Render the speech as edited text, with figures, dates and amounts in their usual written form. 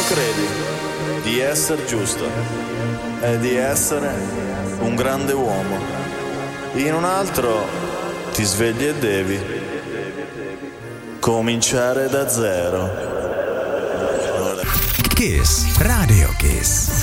credi di essere giusto e di essere un grande uomo. In un altro ti svegli e devi cominciare da zero. Kiss, Radio Kiss.